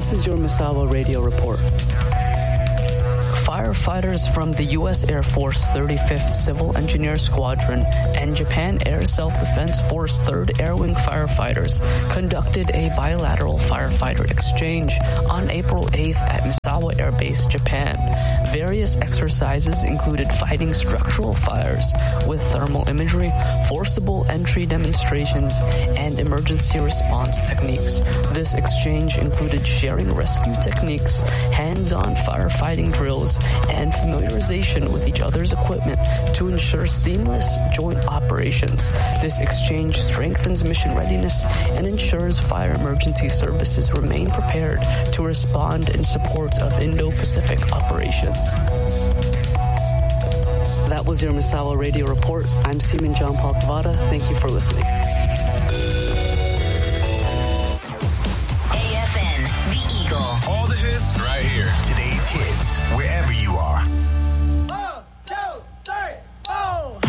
This is your Misawa Radio Report. Firefighters from the U.S. Air Force 35th Civil Engineer Squadron and Japan Air Self-Defense Force 3rd Air Wing firefighters conducted a bilateral firefighter exchange on April 8th at Misawa Air Base, Japan. Various exercises included fighting structural fires with thermal imagery, forcible entry demonstrations, and emergency response techniques. This exchange included sharing rescue techniques, hands-on firefighting drills, and familiarization with each other's equipment to ensure seamless joint operations. This exchange strengthens mission readiness and ensures fire emergency services remain prepared to respond in support of Indo-Pacific operations. That was your Misawa Radio Report. I'm Seaman John Paul Kavada. Thank you for listening.